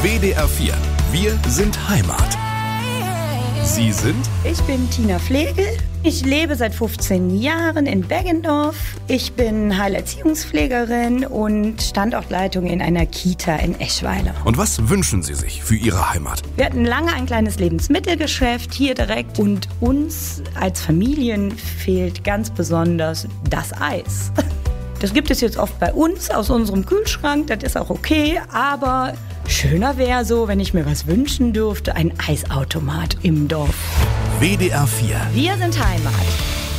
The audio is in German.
WDR 4. Wir sind Heimat. Sie sind? Ich bin Tina Flegel. Ich lebe seit 15 Jahren in Beggendorf. Ich bin Heilerziehungspflegerin und Standortleitung in einer Kita in Eschweiler. Und was wünschen Sie sich für Ihre Heimat? Wir hatten lange ein kleines Lebensmittelgeschäft hier direkt und uns als Familien fehlt ganz besonders das Eis. Das gibt es jetzt oft bei uns aus unserem Kühlschrank, das ist auch okay, aber schöner wäre so, wenn ich mir was wünschen dürfte, ein Eisautomat im Dorf. WDR 4. Wir sind Heimat.